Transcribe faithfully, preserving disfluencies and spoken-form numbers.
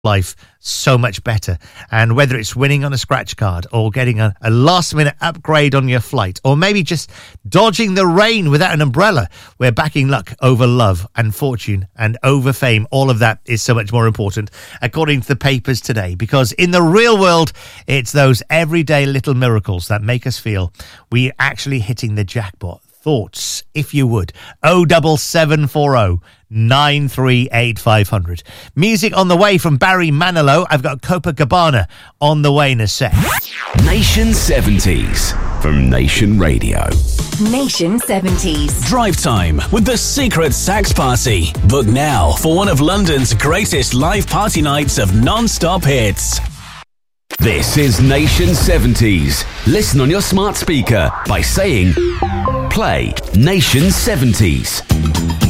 life so much better. And whether it's winning on a scratch card or getting a, a last minute upgrade on your flight, or maybe just dodging the rain without an umbrella, we're backing luck over love and fortune and over fame. All of that is so much more important, according to the papers today, because in the real world, it's those everyday little miracles that make us feel we're actually hitting the jackpot. Thoughts, if you would. oh seven seven four oh nine three eight five hundred. Music on the way from Barry Manilow. I've got Copacabana on the way in a sec. Nation seventies from Nation Radio. Nation seventies. Drive time with the Secret Sax Party. Book now for one of London's greatest live party nights of non-stop hits. This is Nation seventies. Listen on your smart speaker by saying, play Nation seventies.